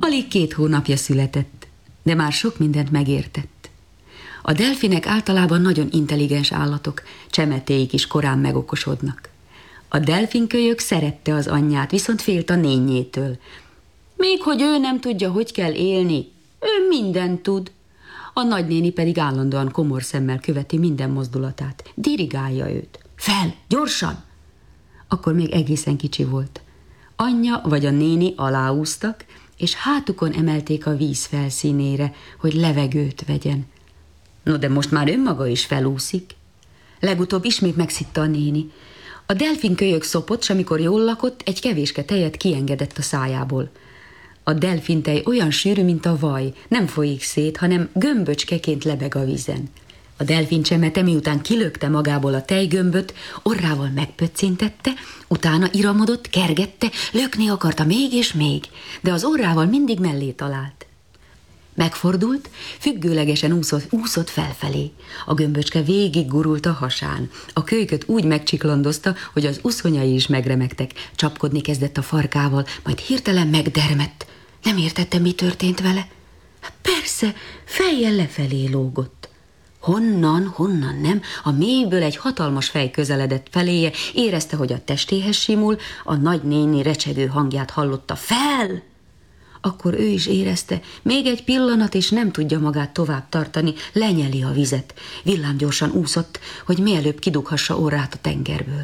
Alig 2 hónapja született, de már sok mindent megértett. A delfinek általában nagyon intelligens állatok, csemetéik is korán megokosodnak. A delfinkölyök szerette az anyját, viszont félt a nénjétől. Még hogy ő nem tudja, hogy kell élni, ő mindent tud. A nagynéni pedig állandóan komor szemmel követi minden mozdulatát, dirigálja őt. Fel, gyorsan! Akkor még egészen kicsi volt. Anyja vagy a néni aláúztak, és hátukon emelték a víz felszínére, hogy levegőt vegyen. No, de most már önmaga is felúszik. Legutóbb ismét megszitta a néni. A delfinkölyök szopott, s amikor jól lakott, egy kevéske tejet kiengedett a szájából. A delfintej olyan sűrű, mint a vaj, nem folyik szét, hanem gömböcskeként lebeg a vízen. A delfincsemete miután kilökte magából a tejgömböt, orrával megpöccintette, utána iramodott, kergette, lökni akarta még és még, de az orrával mindig mellé talált. Megfordult, függőlegesen úszott felfelé. A gömböcske végig gurult a hasán. A kölyköt úgy megcsiklandozta, hogy az uszonyai is megremegtek. Csapkodni kezdett a farkával, majd hirtelen megdermedt. Nem értette, mi történt vele. Persze, fejjel lefelé lógott. Honnan nem, a mélyből egy hatalmas fej közeledett feléje, érezte, hogy a testéhez simul, a nagynéni recsegő hangját hallotta. Fel! Akkor ő is érezte, még egy pillanat, és nem tudja magát tovább tartani, lenyeli a vizet. Villámgyorsan úszott, hogy mielőbb kidughassa orrát a tengerből.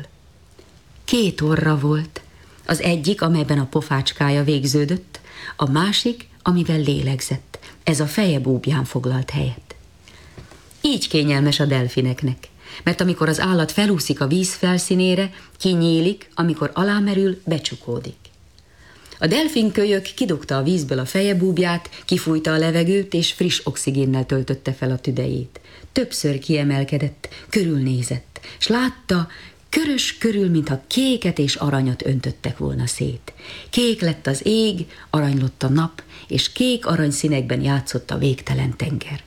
2 orra volt, az egyik, amelyben a pofácskája végződött, a másik, amivel lélegzett. Ez a feje búbján foglalt helyet. Így kényelmes a delfineknek, mert amikor az állat felúszik a víz felszínére, kinyílik, amikor alámerül, becsukódik. A delfinkölyök kidugta a vízből a fejebúbját, kifújta a levegőt, és friss oxigénnel töltötte fel a tüdejét. Többször kiemelkedett, körülnézett, s látta, körös körül, mintha kéket és aranyat öntöttek volna szét. Kék lett az ég, aranylott a nap, és kék-arany színekben játszott a végtelen tenger.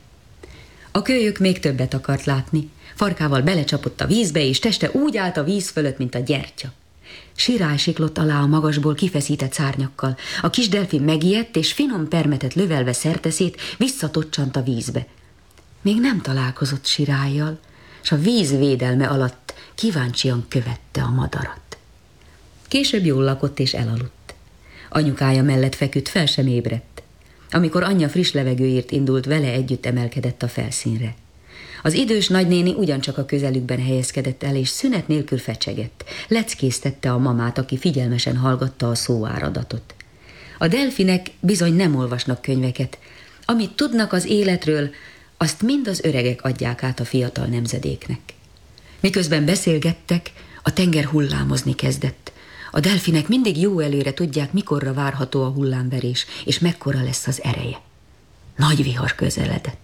A kölyök még többet akart látni. Farkával belecsapott a vízbe, és teste úgy állt a víz fölött, mint a gyertya. Sirály siklott alá a magasból kifeszített szárnyakkal. A kis delfin megijedt, és finom permetet lövelve szerteszét visszatocsant a vízbe. Még nem találkozott sirállyal, s a víz védelme alatt kíváncsian követte a madarat. Később jól lakott és elaludt. Anyukája mellett feküdt, fel sem ébredt. Amikor anyja friss levegőért indult, vele együtt emelkedett a felszínre. Az idős nagynéni ugyancsak a közelükben helyezkedett el, és szünet nélkül fecsegett. Leckésztette a mamát, aki figyelmesen hallgatta a szóáradatot. A delfinek bizony nem olvasnak könyveket. Amit tudnak az életről, azt mind az öregek adják át a fiatal nemzedéknek. Miközben beszélgettek, a tenger hullámozni kezdett. A delfinek mindig jó előre tudják, mikorra várható a hullámverés, és mekkora lesz az ereje. Nagy vihar közeledett.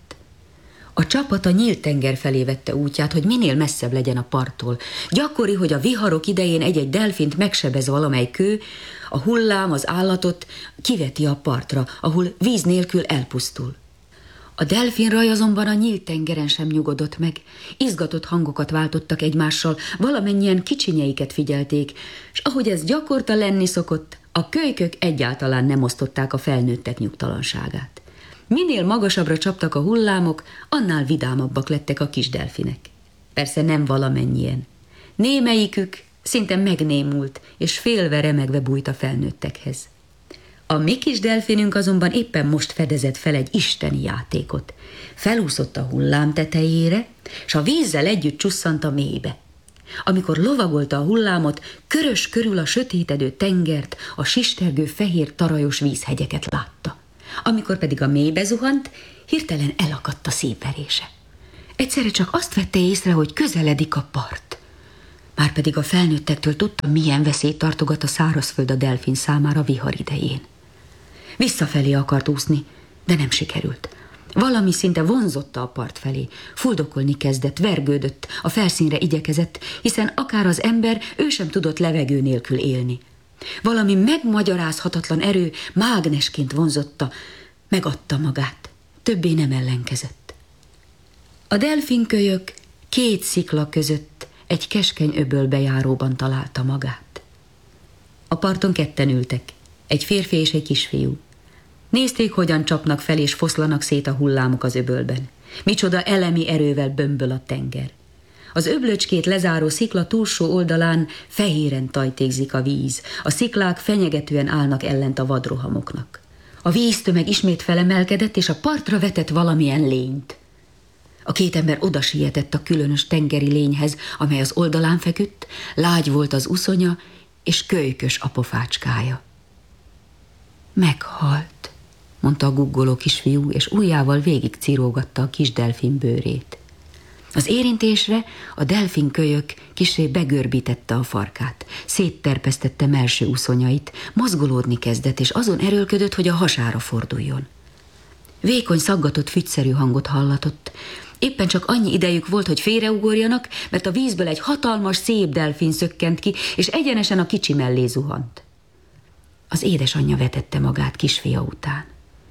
A csapat a nyílt tenger felé vette útját, hogy minél messzebb legyen a parttól. Gyakori, hogy a viharok idején egy-egy delfint megsebez valamely kő, a hullám az állatot kiveti a partra, ahol víz nélkül elpusztul. A delfinraj azonban a nyílt tengeren sem nyugodott meg. Izgatott hangokat váltottak egymással, valamennyien kicsinyeiket figyelték, és ahogy ez gyakorta lenni szokott, a kölykök egyáltalán nem osztották a felnőttek nyugtalanságát. Minél magasabbra csaptak a hullámok, annál vidámabbak lettek a kis delfinek. Persze nem valamennyien. Némelyikük szinte megnémult, és félve remegve bújt a felnőttekhez. A mi kis delfinünk azonban éppen most fedezett fel egy isteni játékot. Felúszott a hullám tetejére, s a vízzel együtt csusszant a mélybe. Amikor lovagolta a hullámot, körös körül a sötétedő tengert, a sistergő fehér tarajos vízhegyeket látta. Amikor pedig a mélybe zuhant, hirtelen elakadt a szívverése. Egyszerre csak azt vette észre, hogy közeledik a part. Márpedig a felnőttektől tudta, milyen veszélyt tartogat a szárazföld a delfin számára vihar idején. Visszafelé akart úszni, de nem sikerült. Valami szinte vonzotta a part felé. Fuldokolni kezdett, vergődött, a felszínre igyekezett, hiszen akár az ember, ő sem tudott levegő nélkül élni. Valami megmagyarázhatatlan erő mágnesként vonzotta, megadta magát, többé nem ellenkezett. A delfinkölyök 2 szikla között egy keskeny öbölbejáróban találta magát. A parton ketten ültek, egy férfi és egy kisfiú. Nézték, hogyan csapnak fel és foszlanak szét a hullámok az öbölben. Micsoda elemi erővel bömböl a tenger. Az öblöcskét lezáró szikla túlsó oldalán fehéren tajtékzik a víz. A sziklák fenyegetően állnak ellent a vadrohamoknak. A víztömeg ismét felemelkedett, és a partra vetett valamilyen lényt. A két ember odasietett a különös tengeri lényhez, amely az oldalán feküdt, lágy volt az uszonya, és kölykös a pofácskája. Meghalt, mondta a guggoló kisfiú, és ujjával végig cirógatta a kis delfin bőrét. Az érintésre a delfin kölyök kissé begörbítette a farkát, szétterpesztette melső uszonyait, mozgolódni kezdett, és azon erőlködött, hogy a hasára forduljon. Vékony, szaggatott, fügyszerű hangot hallatott. Éppen csak annyi idejük volt, hogy félreugorjanak, mert a vízből egy hatalmas, szép delfin szökkent ki, és egyenesen a kicsi mellé zuhant. Az édesanyja vetette magát kisfia után.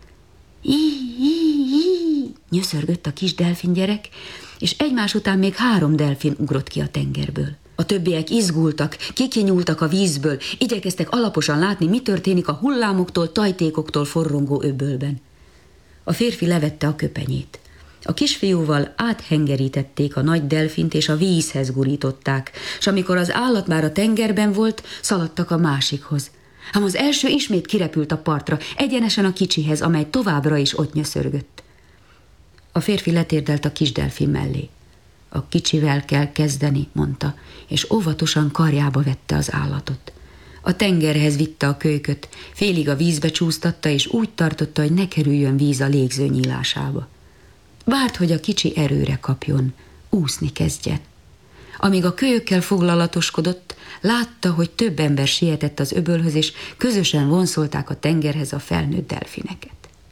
Nyöszörgött a kis delfin gyerek, és egymás után még 3 delfin ugrott ki a tengerből. A többiek izgultak, kikinyúltak a vízből, igyekeztek alaposan látni, mi történik a hullámoktól, tajtékoktól forrongó öbölben. A férfi levette a köpenyét. A kisfiúval áthengerítették a nagy delfint, és a vízhez gurították, s amikor az állat már a tengerben volt, szaladtak a másikhoz. Ám az első ismét kirepült a partra, egyenesen a kicsihez, amely továbbra is ott nyöszörgött. A férfi letérdelt a kis delfin mellé. A kicsivel kell kezdeni, mondta, és óvatosan karjába vette az állatot. A tengerhez vitte a kölyköt, félig a vízbe csúsztatta, és úgy tartotta, hogy ne kerüljön víz a légző nyílásába. Várt, hogy a kicsi erőre kapjon, úszni kezdjen. Amíg a kölyökkel foglalatoskodott, látta, hogy több ember sietett az öbölhöz, és közösen vonszolták a tengerhez a felnőtt delfineket.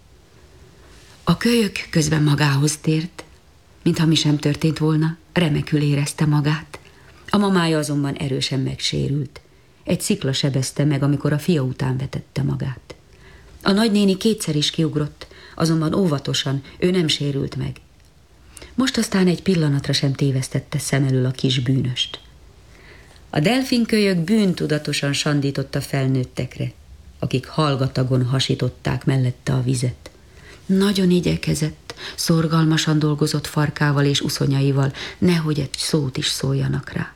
A kölyök közben magához tért, mintha mi sem történt volna, remekül érezte magát. A mamája azonban erősen megsérült. Egy szikla sebezte meg, amikor a fia után vetette magát. A nagynéni 2-szer is kiugrott, azonban óvatosan, ő nem sérült meg. Most aztán egy pillanatra sem tévesztette szem elől a kis bűnöst. A delfinkölyök bűntudatosan sandított a felnőttekre, akik hallgatagon hasították mellette a vizet. Nagyon igyekezett, szorgalmasan dolgozott farkával és uszonyaival, nehogy egy szót is szóljanak rá.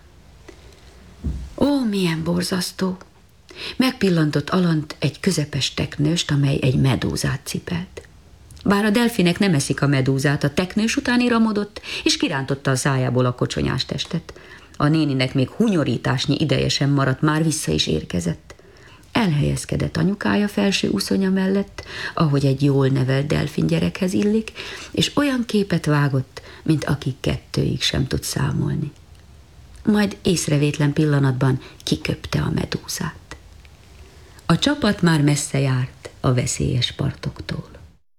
Ó, milyen borzasztó! Megpillantott alant egy közepes teknőst, amely egy medúzát cipelt. Bár a delfinek nem eszik a medúzát, a teknős után iramodott, és kirántotta a szájából a kocsonyás testet. A néninek még hunyorításnyi ideje sem maradt, már vissza is érkezett. Elhelyezkedett anyukája felső uszonya mellett, ahogy egy jól nevelt delfin gyerekhez illik, és olyan képet vágott, mint aki 2-ig sem tud számolni. Majd észrevétlen pillanatban kiköpte a medúzát. A csapat már messze járt a veszélyes partoktól.